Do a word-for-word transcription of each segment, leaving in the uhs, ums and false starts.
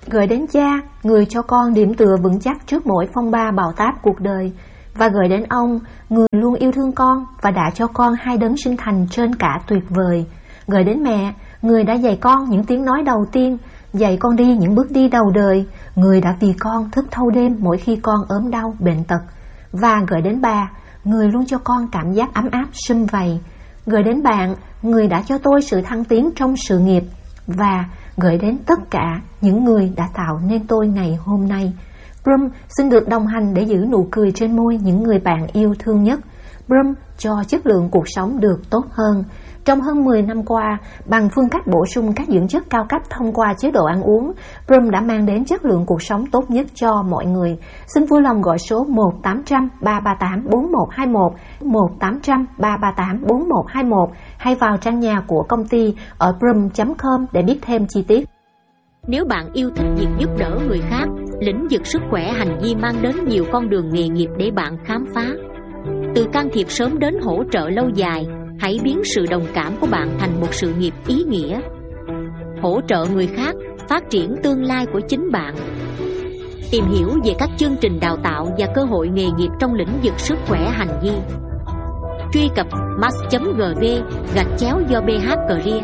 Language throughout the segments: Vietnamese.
Gửi đến cha, người cho con điểm tựa vững chắc trước mỗi phong ba bão táp cuộc đời. Và gửi đến ông, người luôn yêu thương con và đã cho con hai đấng sinh thành trên cả tuyệt vời. Gửi đến mẹ, người đã dạy con những tiếng nói đầu tiên, dạy con đi những bước đi đầu đời, người đã vì con thức thâu đêm mỗi khi con ốm đau, bệnh tật. Và gửi đến bà, người luôn cho con cảm giác ấm áp, sum vầy. Gửi đến bạn, người đã cho tôi sự thăng tiến trong sự nghiệp. Và gửi đến tất cả những người đã tạo nên tôi ngày hôm nay. Brum xin được đồng hành để giữ nụ cười trên môi những người bạn yêu thương nhất. Brum cho chất lượng cuộc sống được tốt hơn. Trong hơn mười năm qua, bằng phương cách bổ sung các dưỡng chất cao cấp thông qua chế độ ăn uống, Brum đã mang đến chất lượng cuộc sống tốt nhất cho mọi người. Xin vui lòng gọi số một tám trăm ba ba tám bốn một hai một, một tám trăm ba ba tám bốn một hai một hay vào trang nhà của công ty ở brum chấm com để biết thêm chi tiết. Nếu bạn yêu thích việc giúp đỡ người khác, lĩnh vực sức khỏe hành vi mang đến nhiều con đường nghề nghiệp để bạn khám phá. Từ can thiệp sớm đến hỗ trợ lâu dài, hãy biến sự đồng cảm của bạn thành một sự nghiệp ý nghĩa. Hỗ trợ người khác, phát triển tương lai của chính bạn. Tìm hiểu về các chương trình đào tạo và cơ hội nghề nghiệp trong lĩnh vực sức khỏe hành vi. Truy cập mass chấm gv gạch chéo do bê hát Career.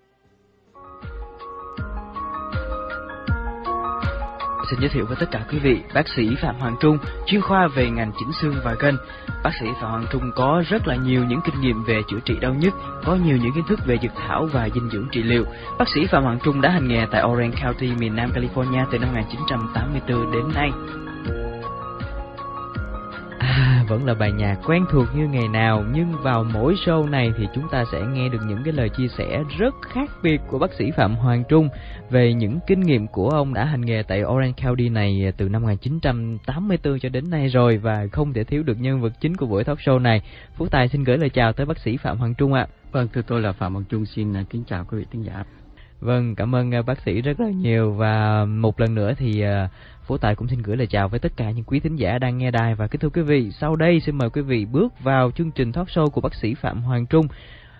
Xin giới thiệu với tất cả quý vị, bác sĩ Phạm Hoàng Trung, chuyên khoa về ngành chỉnh xương và gân. Bác sĩ Phạm Hoàng Trung có rất là nhiều những kinh nghiệm về chữa trị đau nhức, có nhiều những kiến thức về dược thảo và dinh dưỡng trị liệu. Bác sĩ Phạm Hoàng Trung đã hành nghề tại Orange County, miền Nam California từ năm một nghìn chín trăm tám mươi tư đến nay. À, vẫn là bài nhạc quen thuộc như ngày nào, nhưng vào mỗi show này thì chúng ta sẽ nghe được những cái lời chia sẻ rất khác biệt của bác sĩ Phạm Hoàng Trung về những kinh nghiệm của ông đã hành nghề tại Orange County này từ năm một nghìn chín trăm tám mươi tư cho đến nay rồi, và không thể thiếu được nhân vật chính của buổi talk show này. Phú Tài xin gửi lời chào tới bác sĩ Phạm Hoàng Trung ạ. Vâng, thưa tôi là Phạm Hoàng Trung, xin kính chào quý vị thính giả. Vâng, cảm ơn bác sĩ rất là nhiều, và một lần nữa thì Phú Tài cũng xin gửi lời chào với tất cả những quý thính giả đang nghe đài. Và kính thưa quý vị, sau đây xin mời quý vị bước vào chương trình talk show của bác sĩ Phạm Hoàng Trung.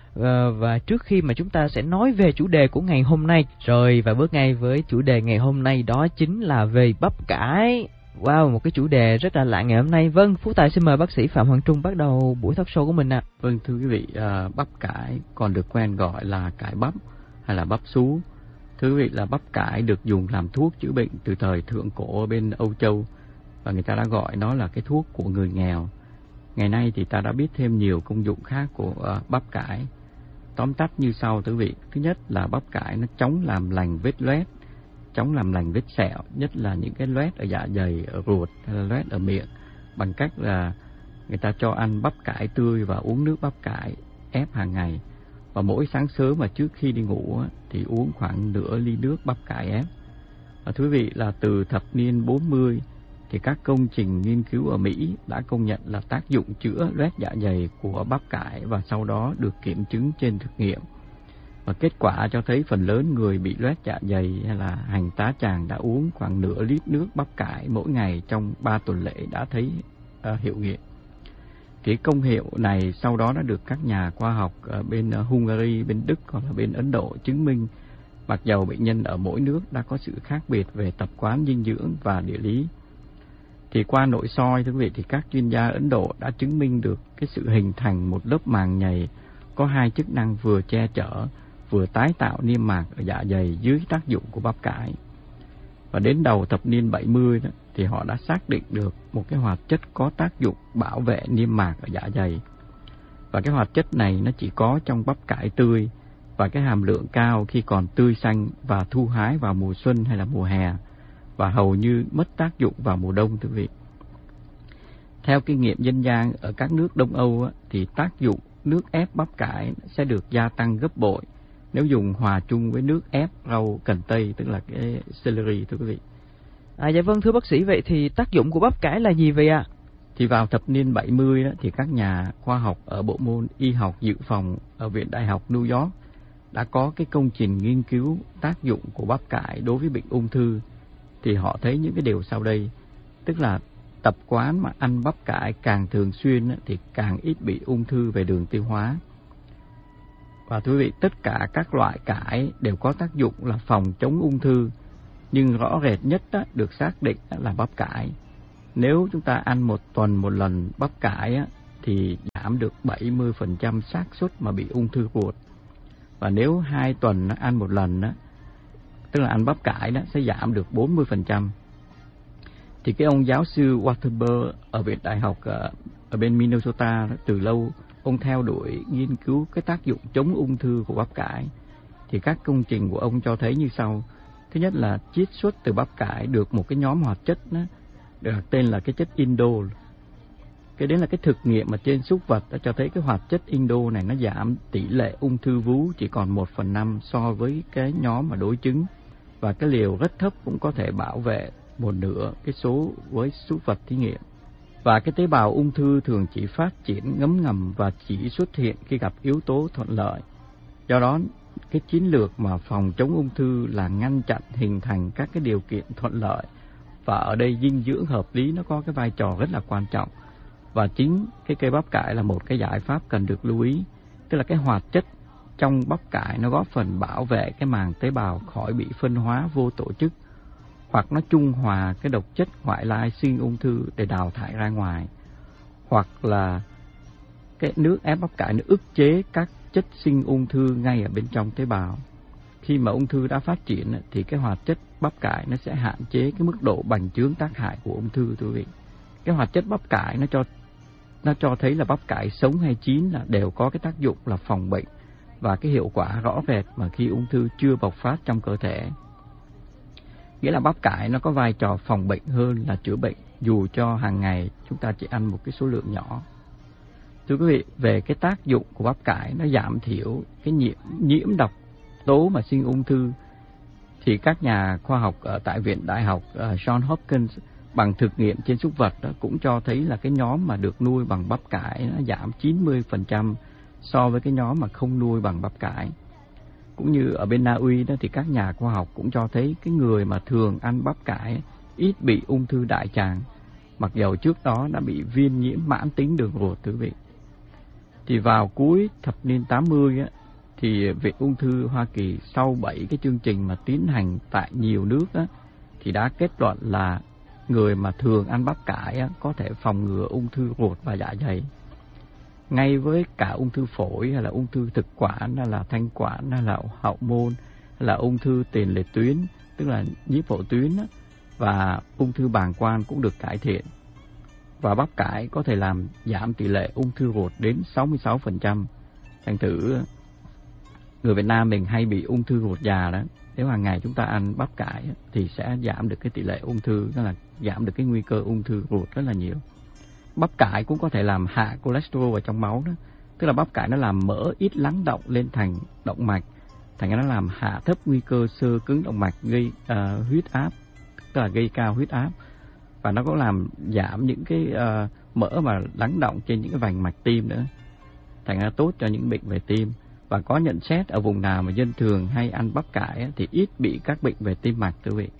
À, và trước khi mà chúng ta sẽ nói về chủ đề của ngày hôm nay rồi, và bước ngay với chủ đề ngày hôm nay, đó chính là về bắp cải. Wow, một cái chủ đề rất là lạ ngày hôm nay. Vâng, Phú Tài xin mời bác sĩ Phạm Hoàng Trung bắt đầu buổi talk show của mình ạ. À. Vâng, thưa quý vị, uh, bắp cải còn được quen gọi là cải bắp hay là bắp sú. Thưa quý vị, là bắp cải được dùng làm thuốc chữa bệnh từ thời thượng cổ ở bên Âu Châu, và người ta đã gọi nó là cái thuốc của người nghèo. Ngày nay thì ta đã biết thêm nhiều công dụng khác của uh, bắp cải. Tóm tắt như sau thưa quý vị. Thứ nhất là bắp cải nó chống làm lành vết loét, chống làm lành vết sẹo, nhất là những cái loét ở dạ dày, ở ruột hay là loét ở miệng, bằng cách là người ta cho ăn bắp cải tươi và uống nước bắp cải ép hàng ngày. Và mỗi sáng sớm mà trước khi đi ngủ thì uống khoảng nửa ly nước bắp cải ép. Và thưa quý vị, là từ thập niên bốn mươi thì các công trình nghiên cứu ở Mỹ đã công nhận là tác dụng chữa loét dạ dày của bắp cải, và sau đó được kiểm chứng trên thực nghiệm. Và kết quả cho thấy phần lớn người bị loét dạ dày hay là hành tá tràng đã uống khoảng nửa lít nước bắp cải mỗi ngày trong ba tuần lễ đã thấy uh, hiệu nghiệm. Cái công hiệu này sau đó đã được các nhà khoa học ở bên Hungary, bên Đức hoặc là bên Ấn Độ chứng minh, mặc dầu bệnh nhân ở mỗi nước đã có sự khác biệt về tập quán dinh dưỡng và địa lý. Thì qua nội soi thưa quý vị, thì các chuyên gia Ấn Độ đã chứng minh được cái sự hình thành một lớp màng nhầy có hai chức năng vừa che chở vừa tái tạo niêm mạc ở dạ dày dưới tác dụng của bắp cải. Và đến đầu thập niên bảy mươi đó, thì họ đã xác định được một cái hoạt chất có tác dụng bảo vệ niêm mạc ở dạ dày. Và cái hoạt chất này nó chỉ có trong bắp cải tươi, và cái hàm lượng cao khi còn tươi xanh và thu hái vào mùa xuân hay là mùa hè, và hầu như mất tác dụng vào mùa đông thưa quý vị. Theo kinh nghiệm dân gian ở các nước Đông Âu thì tác dụng nước ép bắp cải sẽ được gia tăng gấp bội nếu dùng hòa chung với nước ép rau cần tây, tức là cái celery thưa quý vị. À dạ vâng, thưa bác sĩ, vậy thì tác dụng của bắp cải là gì vậy ạ? À? Thì vào thập niên bảy mươi đó, thì các nhà khoa học ở bộ môn y học dự phòng ở Viện Đại học New York đã có cái công trình nghiên cứu tác dụng của bắp cải đối với bệnh ung thư. Thì họ thấy những cái điều sau đây, tức là tập quán mà ăn bắp cải càng thường xuyên thì càng ít bị ung thư về đường tiêu hóa. Và thưa quý vị, tất cả các loại cải đều có tác dụng là phòng chống ung thư, nhưng rõ rệt nhất á, được xác định là bắp cải. Nếu chúng ta ăn một tuần một lần bắp cải á, thì giảm được bảy mươi phần trăm xác suất mà bị ung thư ruột. Và nếu hai tuần ăn một lần á, tức là ăn bắp cải đó, sẽ giảm được bốn mươi phần trăm. Thì cái ông giáo sư Waterberg ở Viện Đại học ở bên Minnesota đó, từ lâu ông theo đuổi nghiên cứu cái tác dụng chống ung thư của bắp cải. Thì các công trình của ông cho thấy như sau. Thứ nhất là chiết xuất từ bắp cải được một cái nhóm hoạt chất đó, được đặt tên là cái chất indole. Cái đấy là cái thực nghiệm mà trên súc vật đã cho thấy cái hoạt chất indole này nó giảm tỷ lệ ung thư vú chỉ còn một phần năm so với cái nhóm mà đối chứng. Và cái liều rất thấp cũng có thể bảo vệ một nửa cái số với súc vật thí nghiệm. Và cái tế bào ung thư thường chỉ phát triển ngấm ngầm và chỉ xuất hiện khi gặp yếu tố thuận lợi. Do đó, cái chiến lược mà phòng chống ung thư là ngăn chặn hình thành các cái điều kiện thuận lợi. Và ở đây dinh dưỡng hợp lý nó có cái vai trò rất là quan trọng. Và chính cái cây bắp cải là một cái giải pháp cần được lưu ý. Tức là cái hoạt chất trong bắp cải nó góp phần bảo vệ cái màng tế bào khỏi bị phân hóa vô tổ chức, hoặc nó trung hòa cái độc chất ngoại lai sinh ung thư để đào thải ra ngoài, hoặc là cái nước ép bắp cải nó ức chế các chất sinh ung thư ngay ở bên trong tế bào. Khi mà ung thư đã phát triển thì cái hoạt chất bắp cải nó sẽ hạn chế cái mức độ bành trướng tác hại của ung thư, thưa quý vị. Cái hoạt chất bắp cải nó cho nó cho thấy là bắp cải sống hay chín là đều có cái tác dụng là phòng bệnh và cái hiệu quả rõ rệt mà khi ung thư chưa bộc phát trong cơ thể. Nghĩa là bắp cải nó có vai trò phòng bệnh hơn là chữa bệnh, dù cho hàng ngày chúng ta chỉ ăn một cái số lượng nhỏ. Thưa quý vị, về cái tác dụng của bắp cải nó giảm thiểu cái nhiễm, nhiễm độc tố mà sinh ung thư, thì các nhà khoa học ở tại Viện Đại học uh, Johns Hopkins bằng thực nghiệm trên súc vật đó, cũng cho thấy là cái nhóm mà được nuôi bằng bắp cải nó giảm chín mươi phần trăm so với cái nhóm mà không nuôi bằng bắp cải. Cũng như ở bên Na Uy đó, thì các nhà khoa học cũng cho thấy cái người mà thường ăn bắp cải ít bị ung thư đại tràng, mặc dầu trước đó đã bị viêm nhiễm mãn tính đường ruột, thưa quý vị. Thì vào cuối thập niên tám mươi á, thì Viện Ung thư Hoa Kỳ sau bảy cái chương trình mà tiến hành tại nhiều nước á, thì đã kết luận là người mà thường ăn bắp cải á, có thể phòng ngừa ung thư ruột và dạ dày. Ngay với cả ung thư phổi hay là ung thư thực quản hay là thanh quản hay là hậu môn hay là ung thư tiền liệt tuyến, tức là nhiễm phổ tuyến á, và ung thư bàng quang cũng được cải thiện. Và bắp cải có thể làm giảm tỷ lệ ung thư ruột đến sáu mươi sáu phần trăm. Thành thử người Việt Nam mình hay bị ung thư ruột già đó, nếu hàng ngày chúng ta ăn bắp cải thì sẽ giảm được cái tỷ lệ ung thư, tức là giảm được cái nguy cơ ung thư ruột rất là nhiều. Bắp cải cũng có thể làm hạ cholesterol vào trong máu đó, tức là bắp cải nó làm mỡ ít lắng động lên thành động mạch, thành ra nó làm hạ thấp nguy cơ xơ cứng động mạch, gây uh, huyết áp, tức là gây cao huyết áp, và nó có làm giảm những cái uh, mỡ mà lắng động trên những cái vành mạch tim nữa, thành ra tốt cho những bệnh về tim. Và có nhận xét ở vùng nào mà dân thường hay ăn bắp cải thì ít bị các bệnh về tim mạch, thưa quý vị.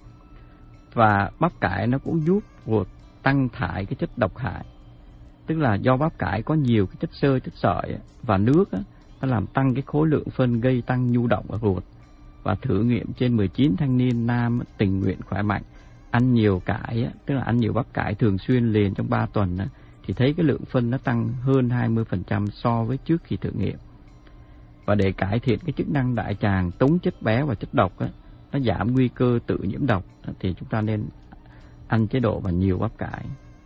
Và bắp cải nó cũng giúp ruột tăng thải cái chất độc hại, tức là do bắp cải có nhiều cái chất xơ, chất sợi và nước, nó làm tăng cái khối lượng phân, gây tăng nhu động ở ruột. Và thử nghiệm trên mười chín thanh niên nam tình nguyện khỏe mạnh ăn nhiều cải, tức là ăn nhiều bắp cải thường xuyên liền trong ba tuần, thì thấy cái lượng phân nó tăng hơn hai mươi phần trăm so với trước khi thử nghiệm. Và để cải thiện cái chức năng đại tràng tống chất béo và chất độc, nó giảm nguy cơ tự nhiễm độc, thì chúng ta nên ăn chế độ và nhiều bắp cải.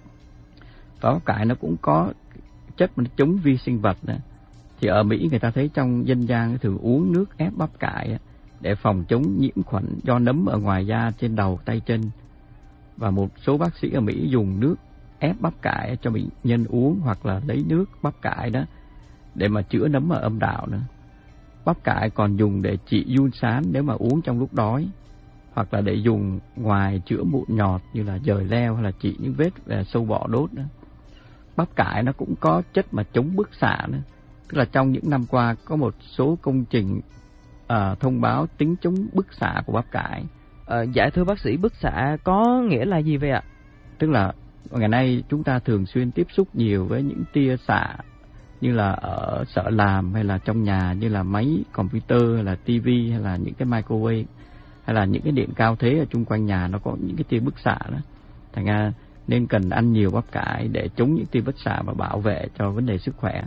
Và bắp cải nó cũng có chất mà chống vi sinh vật nữa. Thì ở Mỹ người ta thấy trong dân gian thường uống nước ép bắp cải để phòng chống nhiễm khuẩn do nấm ở ngoài da, trên đầu, tay chân. Và một số bác sĩ ở Mỹ dùng nước ép bắp cải cho bệnh nhân uống, hoặc là lấy nước bắp cải đó để mà chữa nấm ở âm đạo nữa. Bắp cải còn dùng để trị giun sán nếu mà uống trong lúc đói, hoặc là để dùng ngoài chữa mụn nhọt như là dời leo, hay là trị những vết sâu bọ đốt nữa. Bắp cải nó cũng có chất mà chống bức xạ nữa, tức là trong những năm qua có một số công trình à, thông báo tính chống bức xạ của bắp cải. À, dạ thưa bác sĩ, bức xạ có nghĩa là gì vậy ạ? Tức là ngày nay chúng ta thường xuyên tiếp xúc nhiều với những tia xạ, như là ở sở làm hay là trong nhà, như là máy computer hay là tivi hay là những cái microwave. hay là những cái điện cao thế ở chung quanh nhà nó có những cái tia bức xạ đó. Thành ra nên cần ăn nhiều bắp cải để chống những tia bức xạ và bảo vệ cho vấn đề sức khỏe.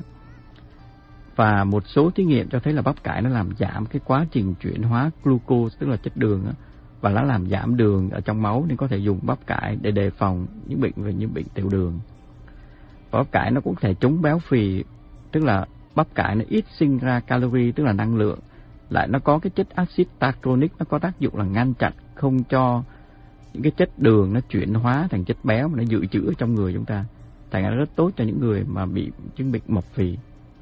Và một số thí nghiệm cho thấy là bắp cải nó làm giảm cái quá trình chuyển hóa glucose, tức là chất đường đó, và nó làm giảm đường ở trong máu, nên có thể dùng bắp cải để đề phòng những bệnh về những bệnh tiểu đường. Và bắp cải nó cũng có thể chống béo phì, tức là bắp cải nó ít sinh ra calorie, tức là năng lượng, lại nó có cái chất axit tacrolic, nó có tác dụng là ngăn chặn không cho những cái chất đường nó chuyển hóa thành chất béo mà nó dự trữ trong người chúng ta. Thành ra rất tốt cho những người mà bị chứng bệnh mập phì.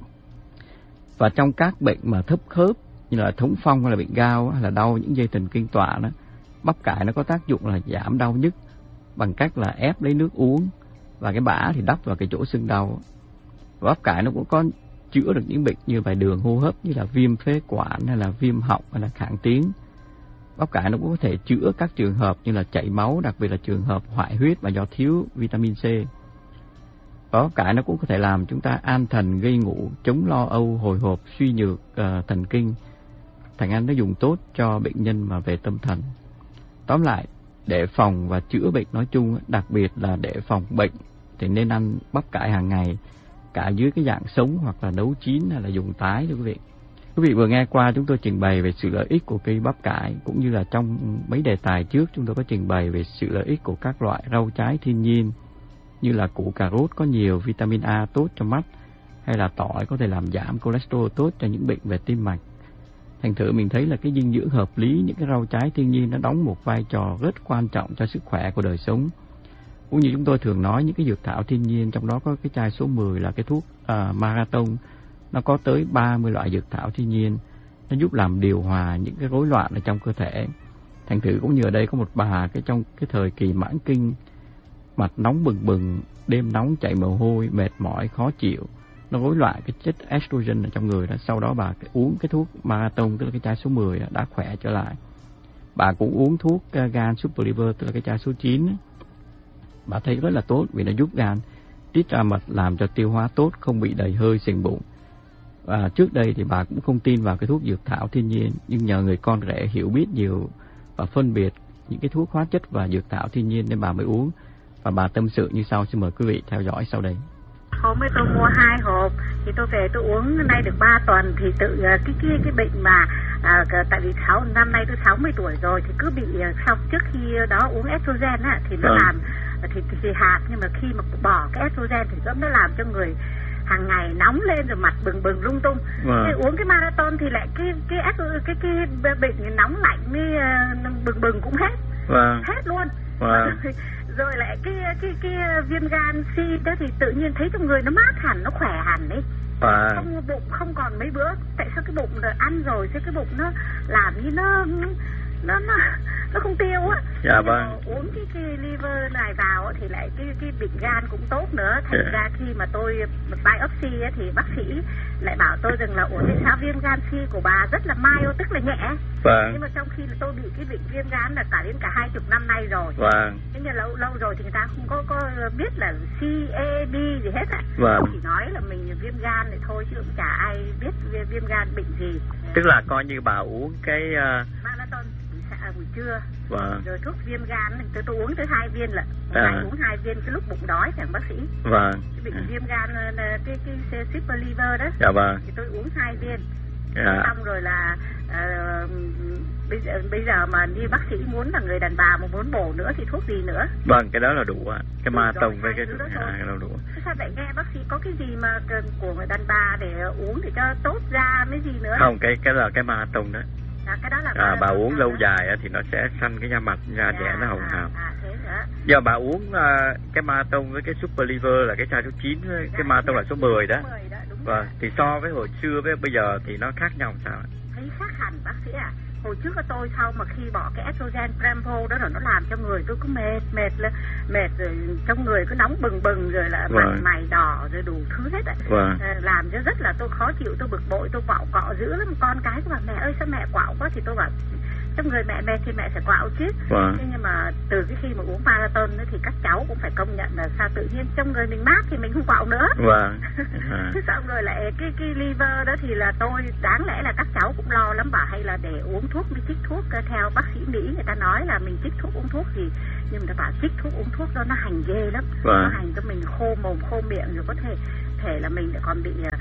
Và trong các bệnh mà thấp khớp như là thống phong hay là bệnh gout hay là đau những dây thần kinh tọa đó, bắp cải nó có tác dụng là giảm đau nhức bằng cách là ép lấy nước uống và cái bã thì đắp vào cái chỗ sưng đau. Và bắp cải nó cũng có chữa được những bệnh như về đường hô hấp, như là viêm phế quản hay là viêm họng hay là khản tiếng. Bắp cải nó cũng có thể chữa các trường hợp như là chảy máu, đặc biệt là trường hợp hoại huyết và do thiếu vitamin C. Và bắp cải nó cũng có thể làm chúng ta an thần, gây ngủ, chống lo âu, hồi hộp, suy nhược uh, thần kinh. Thành ra nó dùng tốt cho bệnh nhân mà về tâm thần. Tóm lại, để phòng và chữa bệnh nói chung, đặc biệt là để phòng bệnh thì nên ăn bắp cải hàng ngày, cả dưới cái dạng sống hoặc là nấu chín hay là dùng tái thưa quý vị. Quý vị vừa nghe qua chúng tôi trình bày về sự lợi ích của cây bắp cải, cũng như là trong mấy đề tài trước chúng tôi có trình bày về sự lợi ích của các loại rau trái thiên nhiên, như là củ cà rốt có nhiều vitamin A tốt cho mắt, hay là tỏi có thể làm giảm cholesterol tốt cho những bệnh về tim mạch. Thành thử mình thấy là cái dinh dưỡng hợp lý, những cái rau trái thiên nhiên nó đóng một vai trò rất quan trọng cho sức khỏe của đời sống. Cũng như chúng tôi thường nói, những cái dược thảo thiên nhiên, trong đó có cái chai số mười là cái thuốc uh, Marathon, nó có tới ba mươi loại dược thảo thiên nhiên, nó giúp làm điều hòa những cái rối loạn ở trong cơ thể. Thành thử cũng như ở đây có một bà cái trong cái thời kỳ mãn kinh, mặt nóng bừng bừng, đêm nóng chảy mồ hôi, mệt mỏi, khó chịu, nó rối loạn cái chất estrogen ở trong người đó. Sau đó bà uống cái thuốc Marathon, tức là cái chai số mười đó, đã khỏe trở lại. Bà cũng uống thuốc gan super liver, tức là cái chai số chín đó. Bà thấy rất là tốt vì nó giúp gan tiết ra mật, làm cho tiêu hóa tốt, không bị đầy hơi sình bụng. Và trước đây thì bà cũng không tin vào cái thuốc dược thảo thiên nhiên, nhưng nhờ người con rể hiểu biết nhiều và phân biệt những cái thuốc hóa chất và dược thảo thiên nhiên nên bà mới uống. Và bà tâm sự như sau, xin mời quý vị theo dõi sau đây. Hôm nay tôi mua hai hộp thì tôi về tôi uống nay được ba tuần thì tự cái cái cái bệnh mà à, tại vì sáu năm nay tôi sáu mươi tuổi rồi thì cứ bị sau trước khi đó uống estrogen á thì nó ừ. làm thì, thì thì hạt, nhưng mà khi mà bỏ cái estrogen thì nó làm cho người hàng ngày nóng lên rồi mặt bừng bừng lung tung. Wow. Thì uống cái Marathon thì lại cái cái cái cái, cái bệnh nóng lạnh với uh, bừng bừng cũng hết. Wow. Hết luôn. Wow. Rồi lại cái cái cái viêm gan C đó thì tự nhiên thấy trong người nó mát hẳn, nó khỏe hẳn đấy. Wow. Không bụng không còn mấy bữa. Tại sao cái bụng rồi ăn rồi thế cái bụng nó làm như nó nó nó nó không tiêu á. Dạ vâng. Uống cái cái liver này vào thì lại cái cái bệnh gan cũng tốt nữa. Thành yeah. ra khi mà tôi biopsy ấy, thì bác sĩ lại bảo tôi rằng là ủa tại sao viêm gan C của bà rất là mild, tức là nhẹ. Vâng. Nhưng mà trong khi là tôi bị cái bệnh viêm gan là cả đến cả hai chục năm nay rồi. Vâng. Thế nhưng lâu lâu rồi thì người ta không có có biết là C A D gì hết ạ. Vâng. Chỉ nói là mình viêm gan thì thôi chứ cũng chả ai biết viêm gan bệnh gì. Tức là coi như bà uống cái uh... Marathon à, buổi trưa. Vâng. Rồi thuốc viêm gan tôi, tôi uống tới hai viên lận. À. Ngày uống hai viên cái lúc bụng đói thằng bác sĩ. Vâng. Cái bệnh à. viêm gan cái cái super liver đó. Dạ vâng. Thì tôi uống hai viên. Dạ. Xong rồi là uh, bây giờ bây giờ mà đi bác sĩ muốn là người đàn bà mà muốn bổ nữa thì thuốc gì nữa? Vâng, cái đó là đủ ạ. Cái Marathon với cái đó à, cái đó đủ. Thế sao lại nghe bác sĩ có cái gì mà của người đàn bà để uống để cho tốt da mấy gì nữa? Không, cái cái là cái Marathon đó. À, cái đó là à, bà uống lâu dài á, thì nó sẽ xanh cái da mặt, da trẻ nó hồng hào. À, thế nữa. Giờ bà uống uh, cái Marathon với cái super liver là cái chai số chín, dạ, cái Marathon là số mười đó. mười đó đúng vâng. Thì so với hồi xưa với bây giờ thì nó khác nhau sao ạ? Thấy khác hẳn bác sĩ ạ. À. Hồi trước của tôi sau mà khi bỏ cái estrogen Prempo đó rồi nó làm cho người tôi cứ mệt mệt lên mệt rồi trong người cứ nóng bừng bừng rồi là mặt vâng. mày đỏ rồi đủ thứ hết ạ. Vâng. Làm cho rất là tôi khó chịu, tôi bực bội, tôi quạo cọ dữ lắm. Con cái của bà mẹ ơi sao mẹ quạo quá thì tôi bảo trong người mẹ mệt thì mẹ sẽ quạo chứ. Vâng. Thế nhưng mà từ cái khi mà uống marathon ấy, thì các cháu cũng phải công nhận là sao tự nhiên trong người mình mát thì mình không quạo nữa. Vâng. À. Thế xong rồi lại cái cái liver đó thì là tôi đáng lẽ là các cháu cũng lo lắm, bảo hay là để uống thuốc mới trích thuốc, theo bác sĩ Mỹ người ta nói là mình trích thuốc uống thuốc gì, nhưng mà ta bảo trích thuốc uống thuốc đó nó hành ghê lắm. Vâng. Nó hành cho mình khô mồm khô miệng, rồi có thể thể là mình lại còn bị uh,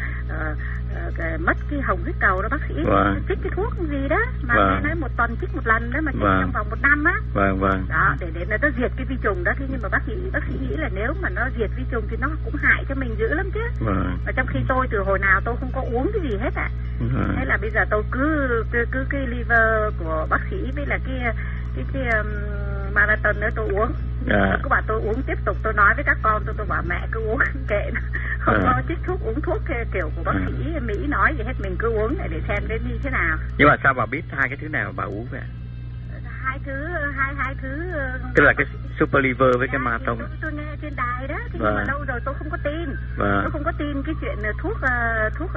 uh, mất cái hồng huyết cầu đó bác sĩ. Vâng. Trích cái thuốc gì đó mà vâng. nghe nói một tuần trích một lần đó mà trích vâng. trong vòng một năm á. Vâng vâng. Đó để để nó diệt cái vi trùng đó. Thế nhưng mà bác sĩ bác sĩ nghĩ là nếu mà nó diệt vi trùng thì nó cũng hại cho mình dữ lắm chứ. Vâng. Và trong khi tôi từ hồi nào tôi không có uống cái gì hết ạ. À. Vâng. Thế là bây giờ tôi cứ cứ cứ cái liver của bác sĩ với là cái cái cái um, marathon nữa tôi uống. Dạ. Các bạn tôi uống tiếp tục, tôi nói với các con tôi tôi bảo mẹ cứ uống kệ nó. Không à. có trích thuốc uống thuốc kiểu của bác sĩ à. Mỹ nói gì hết, mình cứ uống để, để xem cái như thế nào. Nhưng mà sao bà biết hai cái thứ nào bà uống vậy? Hai thứ hai hai thứ tức là cái super liver với cái marathon. Tôi, tôi nghe trên đài đó, thế nhưng mà lâu rồi tôi không có tin. Vâng. Tôi không có tin cái chuyện thuốc uh, thuốc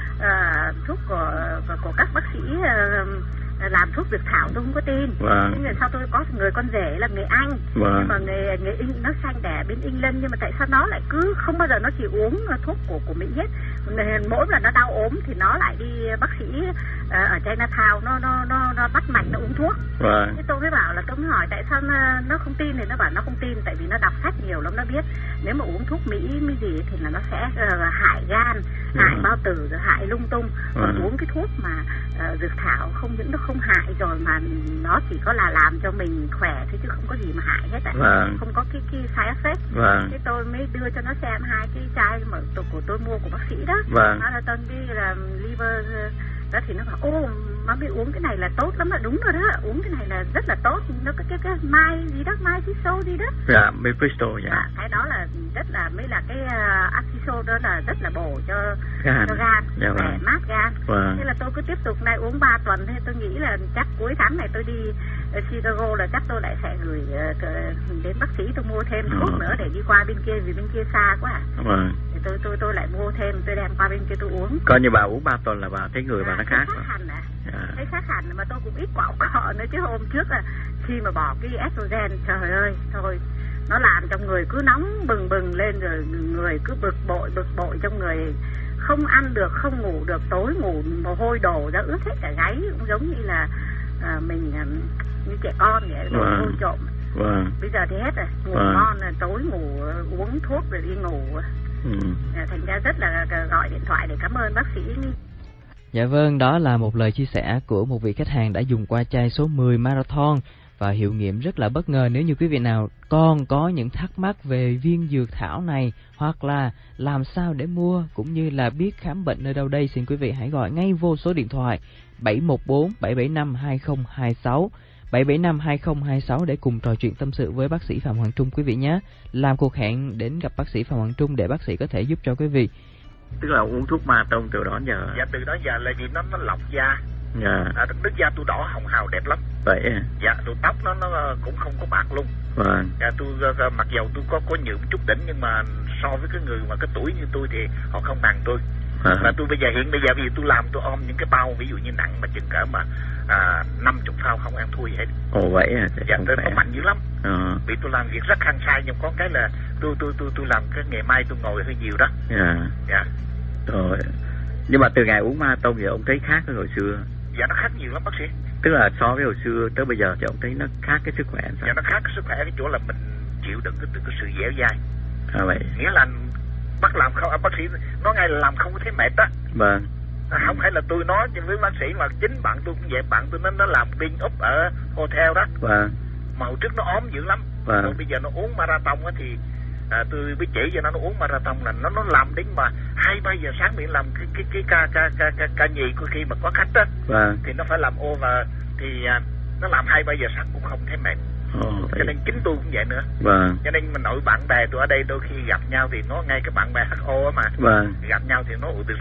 uh, thuốc của của các bác sĩ uh, làm thuốc dược thảo tôi không có tin. Vâng. Nhưng mà sao tôi có người con rể là người Anh, vâng. nhưng mà người người Anh nó sanh đẻ bên England, nhưng mà tại sao nó lại cứ không bao giờ nó chỉ uống thuốc của của Mỹ hết. Mỗi lần nó đau ốm thì nó lại đi bác sĩ uh, ở Chinatown nó nó nó nó bắt mạch nó uống thuốc. Vâng. Thế tôi mới bảo là tôi mới hỏi tại sao nó, nó không tin, thì nó bảo nó không tin tại vì nó đọc sách nhiều lắm, nó biết nếu mà uống thuốc Mỹ mới gì thì là nó sẽ uh, hại gan, ừ. hại bao tử, rồi hại lung tung. Còn ừ. uống cái thuốc mà uh, dược thảo không những nó không hại rồi mà nó chỉ có là làm cho mình khỏe thôi chứ không có gì mà hại hết ạ. Vâng. Không có cái cái side effect. Vâng. Thế tôi mới đưa cho nó xem hai cái chai mà tôi, của tôi mua của bác sĩ đó. Vâng. Nó là tên đi là liver đó, thì nó bảo ô má biết uống cái này là tốt lắm, là đúng rồi đó, uống cái này là rất là tốt, nó có cái, cái mai gì đó, mai xíu gì đó. Dạ, mai Bristol dạ. À, cái đó là rất là mới là cái uh, axisol đó là rất là bổ cho gan, cho gan dạ, để vâng. mát gan. Vâng. Thế là tôi cứ tiếp tục nay uống ba tuần, thế tôi nghĩ là chắc cuối tháng này tôi đi uh, Chicago là chắc tôi lại sẽ gửi uh, đến bác sĩ tôi mua thêm thuốc ừ. nữa để đi qua bên kia vì bên kia xa quá. À. Vâng. Thì tôi tôi tôi lại mua thêm, tôi đem qua bên kia tôi uống. Coi như bà uống ba tuần là bà thấy người à, bà nó khác. Khác hẳn à. Dạ. Thấy khác hẳn mà tôi cũng ít quạo cọ nữa chứ hôm trước là khi mà bỏ cái estrogen trời ơi thôi nó làm trong người cứ nóng bừng bừng lên, rồi người cứ bực bội bực bội trong người, không ăn được không ngủ được, tối ngủ mồ hôi đổ ra ướt hết cả gáy, cũng giống như là à, mình à, như trẻ con vậy, đổ hôi trộm. Vâng. Bây giờ thì hết rồi, ngủ vâng. ngon là tối ngủ uống thuốc rồi đi ngủ. Ừ. Thành ra rất là gọi điện thoại để cảm ơn bác sĩ. Dạ vâng, đó là một lời chia sẻ của một vị khách hàng đã dùng qua chai số mười Marathon và hiệu nghiệm rất là bất ngờ. Nếu như quý vị nào còn có những thắc mắc về viên dược thảo này hoặc là làm sao để mua cũng như là biết khám bệnh nơi đâu đây, xin quý vị hãy gọi ngay vô số điện thoại bảy một bốn bảy bảy năm hai không hai sáu bảy bảy năm hai không hai sáu để cùng trò chuyện tâm sự với bác sĩ Phạm Hoàng Trung quý vị nhé. Làm cuộc hẹn đến gặp bác sĩ Phạm Hoàng Trung để bác sĩ có thể giúp cho quý vị. Tức là uống thuốc marathon từ đó giờ. Dạ từ đó giờ là vì nó nó lọc da. Dạ. À, nước da tôi đỏ hồng hào đẹp lắm. Vậy à? Dạ, tôi tóc nó nó cũng không có bạc luôn. Vâng. Dạ, tôi mặc dầu tôi có có nhuộm chút đỉnh nhưng mà so với cái người mà cái tuổi như tôi thì họ không bằng tôi. À. Và tôi bây giờ hiện bây giờ vì tôi làm tôi ôm những cái bao ví dụ như nặng mà chừng cỡ mà à, năm chục phao không ăn thua gì hết. Ồ vậy à? Dạ, tôi nó mạnh dữ lắm. À. Vì tôi làm việc rất hăng say nhưng có cái là tôi tôi tôi tôi làm cái nghề may tôi ngồi hơi nhiều đó. Dạ. Dạ. Rồi. Nhưng mà từ ngày uống marathon thì ông thấy khác với hồi xưa? Dạ nó khác nhiều lắm bác sĩ. Tức là so với hồi xưa tới bây giờ thì ông thấy nó khác cái sức khỏe sao? Dạ nó khác cái sức khỏe cái chỗ là mình chịu đựng cái, cái sự dẻo dai. À vậy. Nghĩa là bác làm không, bác sĩ nói ngay là làm không có thấy mệt á. Vâng. À, không phải là tôi nói với bác sĩ mà chính bạn tôi cũng vậy, bạn tôi nó nó làm binh úp ở hotel đó. Vâng. Mà hồi trước nó ốm dữ lắm. Vâng. Rồi bây giờ nó uống marathon á thì à, tôi biết chỉ cho nó nó uống marathon là nó nó làm đến mà hai ba giờ sáng mình làm cái cái cái ca ca ca ca, ca nhì của khi mà có khách á. Vâng. Thì nó phải làm ô và thì à, nó làm hai ba giờ sáng cũng không thấy mệt. Ồ, cho nên chính tôi cũng vậy nữa. Vâng. Cho nên mình nội bạn bè tôi ở đây đôi khi gặp nhau thì nó ngay cái bạn bè hát o á mà. Vâng. Gặp nhau thì nó từ sau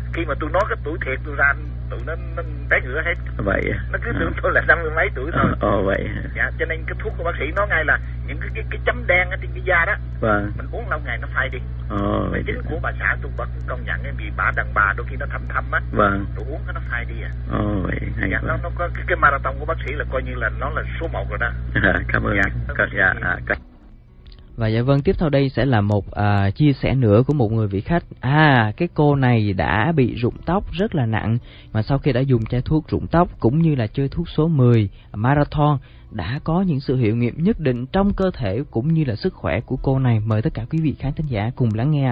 khi mà tôi nói cái tuổi thiệt tôi ra tụi nó nó té ngửa hết. Vậy nó cứ à. tưởng tôi là năm mươi mấy tuổi thôi. Ồ vậy. Dạ, cho nên cái thuốc của bác sĩ nói ngay là những cái cái, cái chấm đen ở trên cái da đó, vâng, mình uống lâu ngày nó phai đi. Ồ vậy. Chính của bà xã tôi vẫn công nhận cái vì bà đàn bà đôi khi nó thâm thâm á, vâng, tôi uống cái nó phai đi à. Ồ vậy hay dạ, nó nó có cái, cái marathon của bác sĩ là coi như là nó là số một rồi đó. À, cảm ơn. Dạ, dạ, dạ, à, cảm... Và dạ vâng, tiếp theo đây sẽ là một à, chia sẻ nữa của một người vị khách. À, cái cô này đã bị rụng tóc rất là nặng, mà sau khi đã dùng chai thuốc rụng tóc cũng như là chơi thuốc số mười Marathon đã có những sự hiệu nghiệm nhất định trong cơ thể cũng như là sức khỏe của cô này. Mời tất cả quý vị khán thính giả cùng lắng nghe.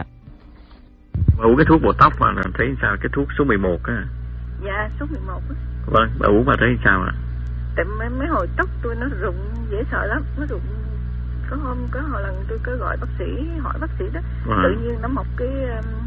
Bà uống cái thuốc bổ tóc mà thấy sao, cái thuốc số mười một á? Dạ, số mười một á. Vâng, bà uống bà thấy sao ạ? Tại mấy, mấy hồi tóc tôi nó rụng dễ sợ lắm, nó rụng. Có hôm có hồi lần tôi có gọi bác sĩ, hỏi bác sĩ đó, vâng, tự nhiên nó mọc cái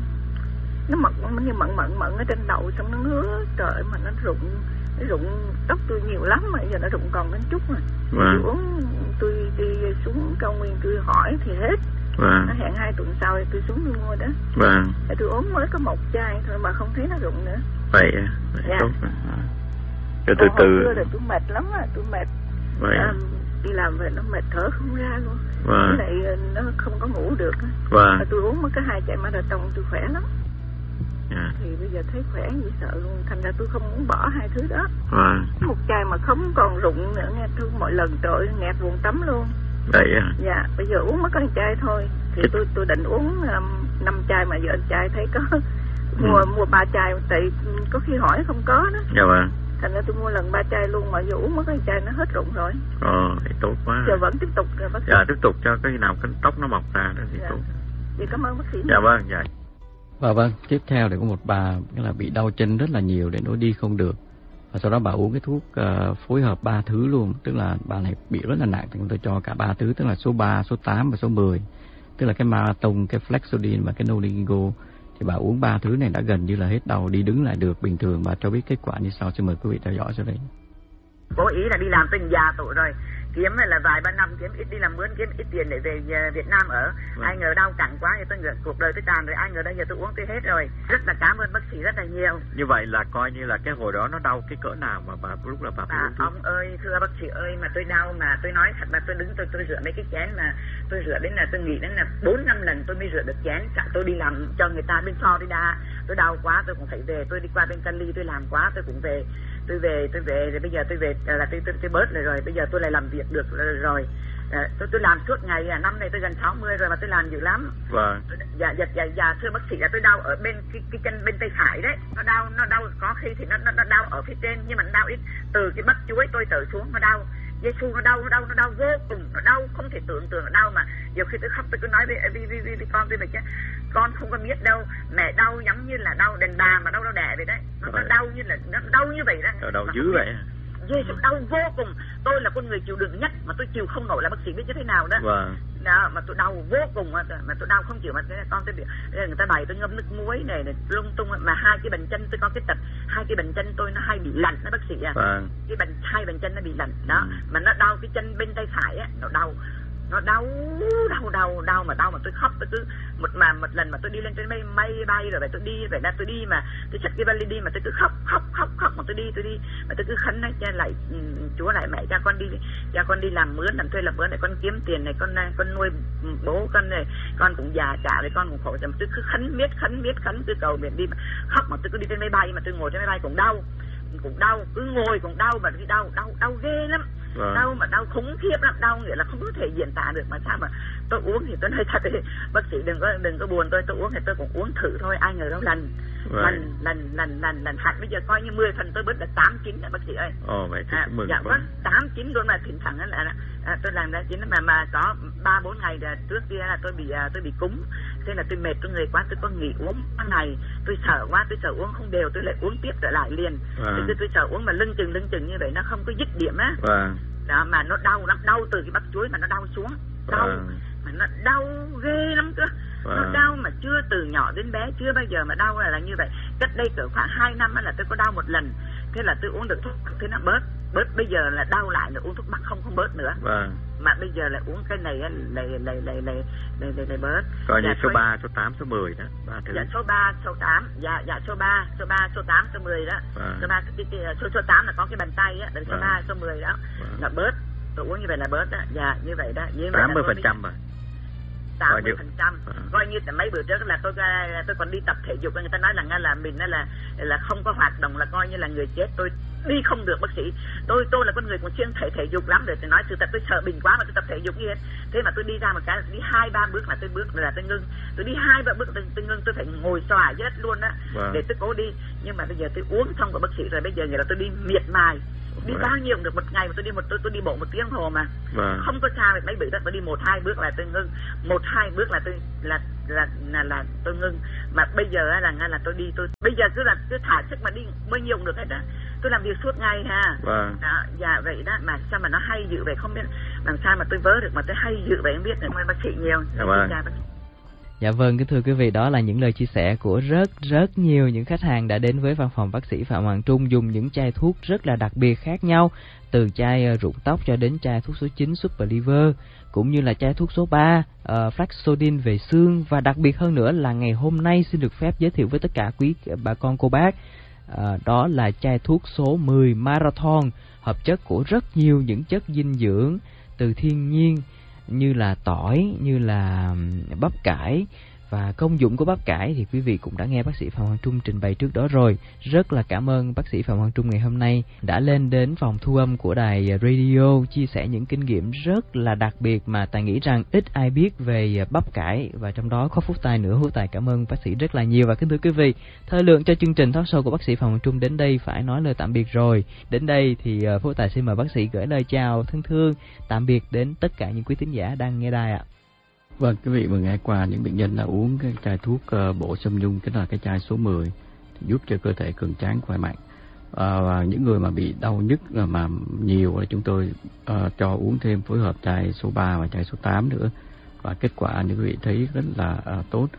nó mọc nó như mận mận mận ở trên đầu, xong nó ngứa, trời mà nó rụng, nó rụng tóc tôi nhiều lắm mà giờ nó rụng còn đến chút mà. Vâng. Tôi uống, tôi đi xuống cao nguyên tôi hỏi thì hết. Vâng. Nó hẹn hai tuần sau thì tôi xuống tôi mua đó. Vâng. Để tôi uống mới có một chai thôi mà không thấy nó rụng nữa. Vậy à? Vậy dạ. Tốt à. Rồi từ từ. Hồi xưa tôi mệt lắm à, tôi mệt. Vậy à? Đi làm về nó mệt thở không ra luôn. Vâng. Với lại nó không có ngủ được. Vâng. Tôi uống một cái hai chai Marathon tôi khỏe lắm. À. Thì bây giờ thấy khỏe như sợ luôn, thành ra tôi không muốn bỏ hai thứ đó. Vâng. Một chai mà không còn rụng nữa nghe, tôi mỗi lần trời nghẹt buồn tắm luôn. Vậy à? Dạ, bây giờ uống mất có một chai thôi. Thì tôi tôi định uống năm um, chai mà giờ anh trai thấy có mua ừ. mua ba chai, tại có khi hỏi không có đó. Dạ vâng. Thành ra tôi mua lần ba chai luôn mà giờ uống mất cái chai nó hết rụng rồi. Ồ, thì tốt quá. Giờ vẫn tiếp tục rồi bác sĩ. Dạ, tiếp tục cho cái nào cái tóc nó mọc ra đó thì dạ. tốt. Dạ, cảm ơn bác sĩ. Dạ vâng, dạ. Và vâng, tiếp theo thì có một bà nghĩa là bị đau chân rất là nhiều để nối đi không được. Và sau đó bà uống cái thuốc uh, phối hợp ba thứ luôn, tức là bà này bị rất là nặng thì chúng tôi cho cả ba thứ, tức là số ba, số tám và số mười. Tức là cái Marathon, cái Flexodin và cái Nolingo. Thì bà uống ba thứ này đã gần như là hết đau, đi đứng lại được bình thường và cho biết kết quả như sau. Xin mời quý vị theo dõi sau đây. Cố ý là đi làm từng già tuổi rồi, kiếm là vài ba năm kiếm ít đi làm mướn kiếm ít tiền để về Việt Nam ở. Vâng. Ai ngờ đau cẳng quá thì tôi ngờ cuộc đời tôi tàn rồi, ai ngờ đây giờ tôi uống tôi hết rồi. Rất là cảm ơn bác sĩ rất là nhiều. Như vậy là coi như là cái hồi đó nó đau cái cỡ nào mà bà lúc là bà phải uống thuốc? Ông ơi, thưa bác sĩ ơi, mà tôi đau mà tôi nói thật là tôi đứng tôi tôi rửa mấy cái chén mà tôi rửa đến là tôi nghĩ đến là bốn năm lần tôi mới rửa được chén. Tôi đi làm cho người ta bên Florida, tôi đau quá tôi cũng phải về, tôi đi qua bên Cali tôi làm quá tôi cũng về. Tôi về, tôi về, rồi bây giờ tôi về là tôi tôi, tôi bớt rồi rồi, bây giờ tôi lại làm việc được rồi. À, tôi tôi làm suốt ngày, à, năm nay tôi gần sáu mươi rồi mà tôi làm dữ lắm. Vâng. Dạ, dạ, dạ, dạ, thưa bác sĩ là tôi đau ở bên cái, cái chân bên tay phải đấy. Nó đau, nó đau, có khi thì nó, nó, nó đau ở phía trên, nhưng mà nó đau ít. Từ cái bắp chuối tôi trở xuống nó đau. Giê xu nó đau, nó đau, nó đau vô cùng, nó đau không thể tưởng tượng nó đau mà. Nhiều khi tôi khóc tôi cứ nói với, với, với, với, với con tôi mình chứ, con không có biết đâu, mẹ đau giống như là đau đàn bà mà đau đau đẻ vậy đấy. Nó, nó đau như là, nó đau như vậy đó. Đau dữ vậy. Giê xu đau vô cùng. Tôi là con người chịu đựng nhất mà tôi chịu không nổi là bác sĩ biết như thế nào đó. Vâng. Đó, mà tôi đau vô cùng mà tôi đau không chịu mà con tôi bị người ta bày tôi ngâm nước muối này, này lung tung mà hai cái bàn chân tôi có cái tật hai cái bàn chân tôi nó hay bị lạnh đó bác sĩ à. Vâng. Cái bàn hai bàn chân nó bị lạnh đó. Ừ. Mà nó đau cái chân bên tay phải á, nó đau nó đau đau đau đau mà đau mà tôi khóc tôi cứ một mà một lần mà tôi đi lên trên máy máy bay rồi vậy tôi đi vậy là tôi đi mà tôi xách cái vali đi mà tôi cứ khóc khóc khóc khóc mà tôi đi tôi đi mà tôi cứ khấn nói cha lại Chúa lại mẹ cha con đi cha con đi làm mướn làm thuê làm mướn để con kiếm tiền này con con nuôi bố con này con cũng già cả rồi con cũng khổ mà tôi cứ khấn miết khấn miết khấn tôi cầu nguyện đi mà khóc mà tôi cứ đi trên máy bay mà tôi ngồi trên máy bay cũng đau cũng đau cứ ngồi cũng đau mà đi đau đau đau ghê lắm. Vâng. Đau mà đau khủng khiếp lắm, đau nghĩa là không có thể diễn tả được mà sao mà tôi uống thì tôi nói thật thì bác sĩ đừng có đừng có buồn tôi tôi uống thì tôi cũng uống thử thôi, ai ngờ đâu lần vâng. lần lần lần lần lần hạt bây giờ coi như mười phần tôi bớt là tám chín bác sĩ ơi. Ồ vậy thì à, mừng dạ vâng tám chín luôn mà thỉnh thoảng là à, tôi làm ra chín mà mà có ba bốn ngày là trước kia là tôi bị tôi bị cúm, thế là tôi mệt trong người quá tôi có nghỉ uống một ngày tôi sợ quá tôi sợ uống không đều tôi lại uống tiếp trở lại liền. Vâng. tôi, tôi sợ uống mà lưng chừng lưng chừng như vậy nó không có dứt điểm á. Vâng. Đó mà nó đau lắm, đau từ cái bắp chuối mà nó đau xuống đau vâng. mà nó đau ghê lắm cơ. Vâng. Nó đau mà chưa từ nhỏ đến bé chưa bao giờ mà đau là, là như vậy. Cách đây cỡ khoảng hai năm là tôi có đau một lần, thế là tôi uống được thuốc thế nó bớt bớt bây giờ là đau lại là uống thuốc bắc không không bớt nữa. Vâng. mà bây giờ lại uống cái này á lại lại lại lại lại lại, lại bớt. Coi như dạ, số ba, số tám, số mười đó, ba thứ. Dạ số ba, số tám, dạ dạ số ba, số ba, số tám, số mười đó. Vâng. Số ba cái, cái, cái số số tám là có cái bàn tay á, đến số vâng. ba, số mười đó. Vâng. Là bớt. Tôi uống như vậy là bớt đó. Dạ như vậy đó. tám mươi phần trăm rồi. tám mươi phần trăm. Coi như là mấy bữa trước là tôi tôi còn đi tập thể dục, người ta nói là là mình là là không có hoạt động là coi như là người chết. Tôi đi không được bác sĩ. Tôi tôi là con người còn chuyên thể thể dục lắm rồi. Tôi nói sự thật tôi sợ bệnh quá mà tôi tập thể dục như thế. Thế mà tôi đi ra một cái đi hai ba bước là tôi bước là tôi ngưng. Tôi đi hai ba bước tôi, tôi ngưng, tôi phải ngồi xòa dưới đất luôn á. Vâng. Để tôi cố đi. Nhưng mà bây giờ tôi uống xong của bác sĩ rồi, bây giờ người là tôi đi miệt mài. Đi vâng. bao nhiêu cũng được, một ngày mà tôi đi một tôi tôi đi bộ một tiếng hồ mà vâng. không có sao. Mấy bữa đó tôi đi một hai bước là tôi ngưng, một hai bước là tôi là là là, là tôi ngưng. Mà bây giờ là là tôi đi tôi bây giờ cứ là cứ thả sức mà đi bao nhiêu cũng được hết đó. Tôi làm việc suốt ngày ha. Vâng. Đó, dạ vậy đó mà sao mà nó hay dữ vậy không biết làm sao mà tôi vớ được mà tôi hay dữ vậy không biết. Cảm ơn bác sĩ nhiều. Dạ vâng. Dạ vâng, kính thưa quý vị, đó là những lời chia sẻ của rất rất nhiều những khách hàng đã đến với văn phòng bác sĩ Phạm Hoàng Trung dùng những chai thuốc rất là đặc biệt khác nhau, từ chai rụng tóc cho đến chai thuốc số chín Super Liver, cũng như là chai thuốc số ba uh, Flaxodin về xương, và đặc biệt hơn nữa là ngày hôm nay xin được phép giới thiệu với tất cả quý bà con cô bác, uh, đó là chai thuốc số mười Marathon, hợp chất của rất nhiều những chất dinh dưỡng từ thiên nhiên như là tỏi, như là bắp cải. Và công dụng của bắp cải thì quý vị cũng đã nghe bác sĩ Phạm Hoàng Trung trình bày trước đó rồi. Rất là cảm ơn bác sĩ Phạm Hoàng Trung ngày hôm nay đã lên đến phòng thu âm của đài radio chia sẻ những kinh nghiệm rất là đặc biệt mà Tài nghĩ rằng ít ai biết về bắp cải, và trong đó có Phúc Tài nữa. Phúc Tài cảm ơn bác sĩ rất là nhiều. Và kính thưa quý vị, thời lượng cho chương trình talk show của bác sĩ Phạm Hoàng Trung đến đây phải nói lời tạm biệt rồi. Đến đây thì Phúc Tài xin mời bác sĩ gửi lời chào thân thương tạm biệt đến tất cả những quý thính giả đang nghe đài ạ. Vâng, quý vị vừa nghe qua những bệnh nhân đã uống cái chai thuốc uh, bổ sâm nhung, cái là cái chai số mười, thì giúp cho cơ thể cường tráng khỏe mạnh. Uh, và những người mà bị đau nhức mà nhiều thì chúng tôi uh, cho uống thêm phối hợp chai số ba và chai số tám nữa. Và kết quả như quý vị thấy rất là uh, tốt.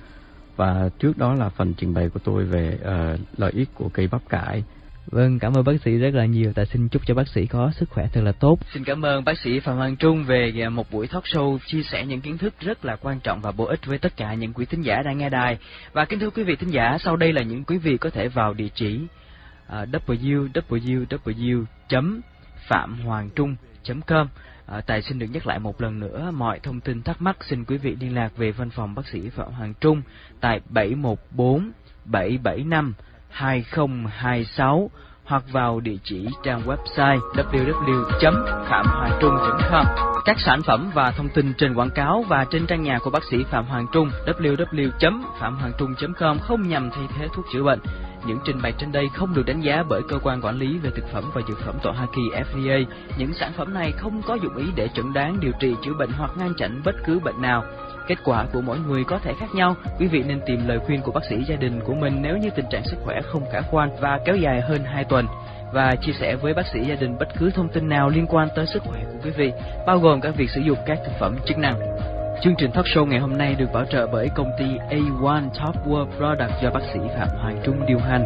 Và trước đó là phần trình bày của tôi về uh, lợi ích của cây bắp cải. Vâng, cảm ơn bác sĩ rất là nhiều. Ta xin chúc cho bác sĩ có sức khỏe thật là tốt. Xin cảm ơn bác sĩ Phạm Hoàng Trung về một buổi talk show chia sẻ những kiến thức rất là quan trọng và bổ ích với tất cả những quý thính giả đang nghe đài. Và kính thưa quý vị thính giả, sau đây là những quý vị có thể vào địa chỉ uh, w w w chấm phạm hoàng trung chấm com. Uh, Tài xin được nhắc lại một lần nữa, mọi thông tin thắc mắc xin quý vị liên lạc về văn phòng bác sĩ Phạm Hoàng Trung tại bảy một bốn bảy bảy năm hai không hai sáu hoặc vào địa chỉ trang website w w w chấm phạm hoàng trung chấm com. Các sản phẩm và thông tin trên quảng cáo và trên trang nhà của bác sĩ Phạm Hoàng Trung w w w chấm phạm hoàng trung chấm com không nhằm thay thế thuốc chữa bệnh. Những trình bày trên đây không được đánh giá bởi cơ quan quản lý về thực phẩm và dược phẩm tại Hoa Kỳ F D A. Những sản phẩm này không có dụng ý để chẩn đoán, điều trị, chữa bệnh hoặc ngăn chặn bất cứ bệnh nào. Kết quả của mỗi người có thể khác nhau. Quý vị nên tìm lời khuyên của bác sĩ gia đình của mình nếu như tình trạng sức khỏe không khả quan và kéo dài hơn hai tuần. Và chia sẻ với bác sĩ gia đình bất cứ thông tin nào liên quan tới sức khỏe của quý vị, bao gồm cả việc sử dụng các thực phẩm chức năng. Chương trình talk show ngày hôm nay được bảo trợ bởi công ty A một Top World Product do bác sĩ Phạm Hoàng Trung điều hành.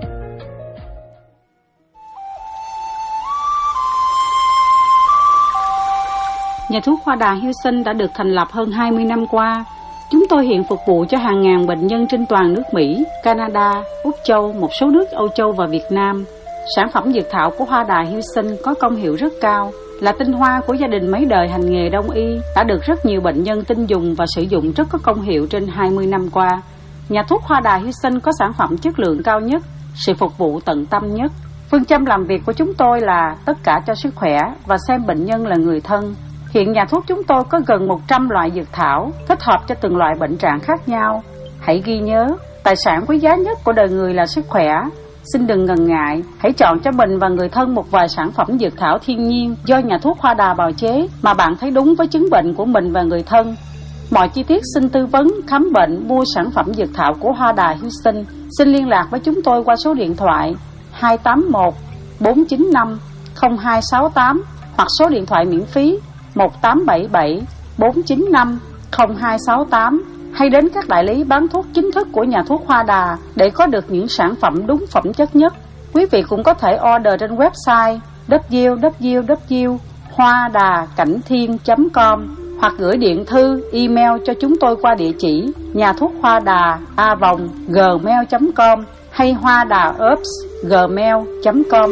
Nhà thuốc Hoa Đà Houston đã được thành lập hơn hai mươi năm qua. Chúng tôi hiện phục vụ cho hàng ngàn bệnh nhân trên toàn nước Mỹ, Canada, Úc Châu, một số nước Âu Châu và Việt Nam. Sản phẩm dược thảo của Hoa Đà Houston có công hiệu rất cao, là tinh hoa của gia đình mấy đời hành nghề đông y, đã được rất nhiều bệnh nhân tin dùng và sử dụng rất có công hiệu trên hai mươi năm qua. Nhà thuốc Hoa Đà Houston có sản phẩm chất lượng cao nhất, sự phục vụ tận tâm nhất. Phương châm làm việc của chúng tôi là tất cả cho sức khỏe và xem bệnh nhân là người thân. Hiện nhà thuốc chúng tôi có gần một trăm loại dược thảo, thích hợp cho từng loại bệnh trạng khác nhau. Hãy ghi nhớ, tài sản quý giá nhất của đời người là sức khỏe. Xin đừng ngần ngại, hãy chọn cho mình và người thân một vài sản phẩm dược thảo thiên nhiên do nhà thuốc Hoa Đà bào chế mà bạn thấy đúng với chứng bệnh của mình và người thân. Mọi chi tiết xin tư vấn, khám bệnh, mua sản phẩm dược thảo của Hoa Đà Houston. Xin liên lạc với chúng tôi qua số điện thoại hai tám một bốn chín năm không hai sáu tám hoặc số điện thoại miễn phí một tám bảy bảy bốn chín năm không hai sáu tám, hay đến các đại lý bán thuốc chính thức của nhà thuốc Hoa Đà để có được những sản phẩm đúng phẩm chất nhất. Quý vị cũng có thể order trên website w w w hoa đà cảnh thiên chấm com hoặc gửi điện thư, email cho chúng tôi qua địa chỉ nhà thuốc hoa đà a vòng gmail chấm com hay hoa đà ops gmail chấm com.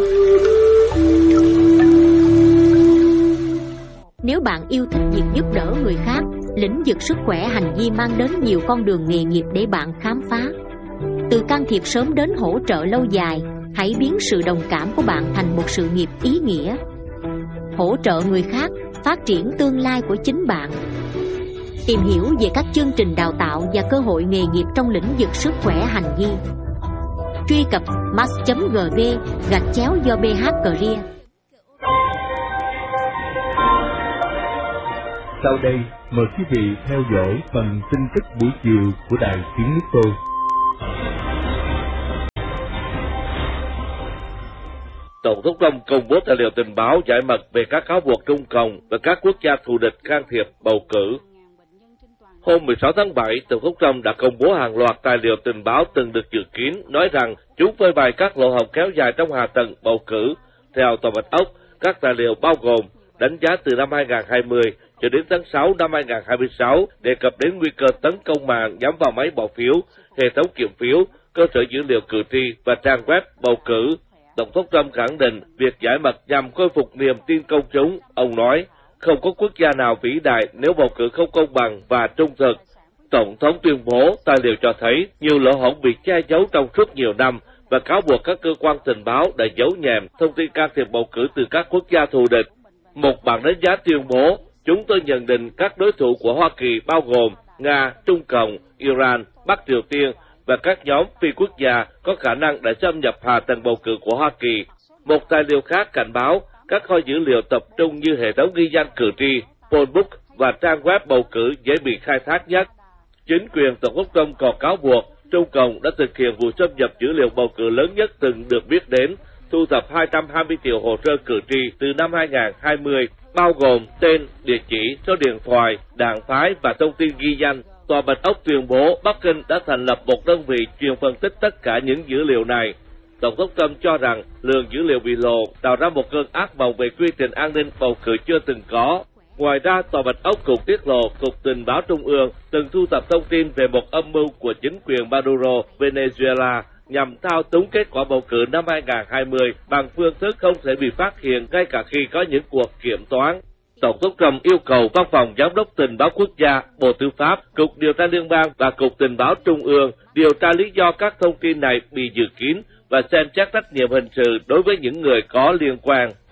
Nếu bạn yêu thích việc giúp đỡ người khác, lĩnh vực sức khỏe hành vi mang đến nhiều con đường nghề nghiệp để bạn khám phá. Từ can thiệp sớm đến hỗ trợ lâu dài, hãy biến sự đồng cảm của bạn thành một sự nghiệp ý nghĩa. Hỗ trợ người khác, phát triển tương lai của chính bạn. Tìm hiểu về các chương trình đào tạo và cơ hội nghề nghiệp trong lĩnh vực sức khỏe hành vi. Truy cập mass chấm gv gạch chéo do bê hát Career. Sau đây, mời quý vị theo dõi phần tin tức buổi chiều của Đài Tiếng Nước Tôi. Tổng thống Trump công bố tài liệu tình báo giải mật về các cáo buộc Trung Cộng và các quốc gia thù địch can thiệp bầu cử. Hôm mười sáu tháng bảy, Tổng thống Trump đã công bố hàng loạt tài liệu tình báo từng được dự kiến, nói rằng chúng phơi bày các lỗ hổng kéo dài trong hạ tầng bầu cử. Theo Tòa Bạch Ốc, các tài liệu bao gồm đánh giá từ năm hai nghìn không trăm hai mươi cho đến tháng sáu năm hai nghìn không trăm hai mươi sáu, đề cập đến nguy cơ tấn công mạng nhắm vào máy bỏ phiếu, hệ thống kiểm phiếu, cơ sở dữ liệu cử tri và trang web bầu cử. Tổng thống Trump khẳng định việc giải mật nhằm khôi phục niềm tin công chúng. Ông nói, không có quốc gia nào vĩ đại nếu bầu cử không công bằng và trung thực. Tổng thống tuyên bố tài liệu cho thấy nhiều lỗ hổng bị che giấu trong suốt nhiều năm và cáo buộc các cơ quan tình báo đã giấu nhẹm thông tin can thiệp bầu cử từ các quốc gia thù địch. Một bản đánh giá tuyên bố, chúng tôi nhận định các đối thủ của Hoa Kỳ bao gồm Nga, Trung Cộng, Iran, Bắc Triều Tiên và các nhóm phi quốc gia có khả năng đã xâm nhập hạ tầng bầu cử của Hoa Kỳ. Một tài liệu khác cảnh báo các kho dữ liệu tập trung như hệ thống ghi danh cử tri, poll book và trang web bầu cử dễ bị khai thác nhất. Chính quyền Tổng thống Trump còn cáo buộc Trung Cộng đã thực hiện vụ xâm nhập dữ liệu bầu cử lớn nhất từng được biết đến, thu thập hai trăm hai mươi triệu hồ sơ cử tri từ năm hai nghìn không trăm hai mươi, bao gồm tên, địa chỉ, số điện thoại, đảng phái và thông tin ghi danh. Tòa Bạch Ốc tuyên bố Bắc Kinh đã thành lập một đơn vị chuyên phân tích tất cả những dữ liệu này. Tổng thống Trump cho rằng lượng dữ liệu bị lộ tạo ra một cơn ác mộng về quy trình an ninh bầu cử chưa từng có. Ngoài ra, Tòa Bạch Ốc cũng tiết lộ Cục Tình báo Trung ương từng thu thập thông tin về một âm mưu của chính quyền Maduro, Venezuela, nhằm thao túng kết quả bầu cử năm hai nghìn không trăm hai mươi bằng phương thức không thể bị phát hiện ngay cả khi có những cuộc kiểm toán. Tổng thống Trump yêu cầu Văn phòng Giám đốc Tình báo Quốc gia, Bộ Tư pháp, Cục Điều tra Liên bang và Cục Tình báo Trung ương điều tra lý do các thông tin này bị giữ kín và xem xét trách nhiệm hình sự đối với những người có liên quan.